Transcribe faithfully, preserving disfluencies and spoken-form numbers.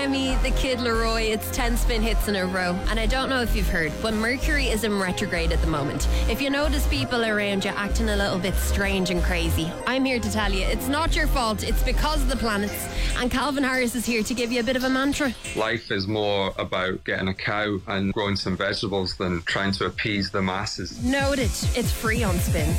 Lemmy, the Kid Leroy. It's ten spin hits in a row. And I don't know if you've heard, but Mercury is in retrograde at the moment. If you notice people around you acting a little bit strange and crazy, I'm here to tell you, it's not your fault. It's because of the planets. And Calvin Harris is here to give you a bit of a mantra. Life is more about getting a cow and growing some vegetables than trying to appease the masses. Noted. It's free on Spin.